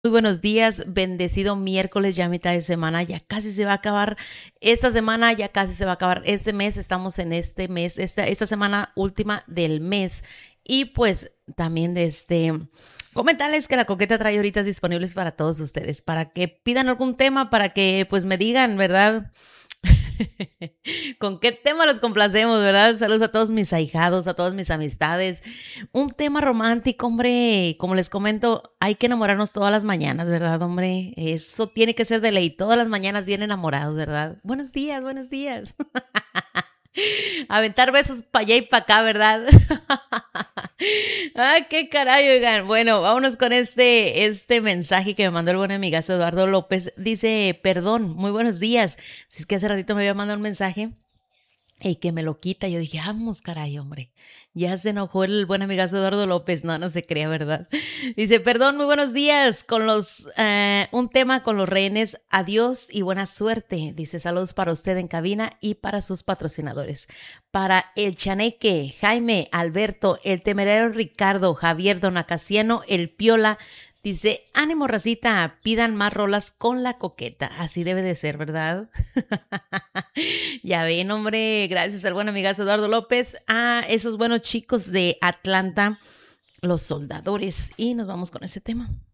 Muy buenos días, bendecido miércoles, ya mitad de semana, ya casi se va a acabar esta semana, ya casi se va a acabar este mes, estamos en este mes, esta semana última del mes. Y pues también comentarles que la Coqueta trae ahorita disponibles para todos ustedes, para que pidan algún tema, para que pues me digan, ¿verdad? ¿Con qué tema los complacemos, verdad? Saludos a todos mis ahijados, a todas mis amistades. Un tema romántico, hombre. Como les comento, hay que enamorarnos todas las mañanas, ¿verdad, hombre? Eso tiene que ser de ley. Todas las mañanas bien enamorados, ¿verdad? Buenos días, buenos días. Aventar besos para allá y para acá, ¿verdad? Ah, qué caray, oigan. Bueno, vámonos con este mensaje que me mandó el buen amigazo Eduardo López. Dice, perdón, muy buenos días. Si es que hace ratito me había mandado un mensaje y que me lo quita. Yo dije, vamos, caray, hombre. Ya se enojó el buen amigazo Eduardo López. No, no se crea, ¿verdad? Dice, perdón, muy buenos días. Un tema con los rehenes. Adiós y buena suerte. Dice, saludos para usted en cabina y para sus patrocinadores. Para el Chaneque, Jaime, Alberto, el temerario Ricardo, Javier, Don Acaciano, el Piola. Dice, ánimo racita, pidan más rolas con la coqueta. Así debe de ser, ¿verdad? Ya ven, hombre, gracias al buen amigazo Eduardo López, a esos buenos chicos de Atlanta, los soldadores. Y nos vamos con ese tema.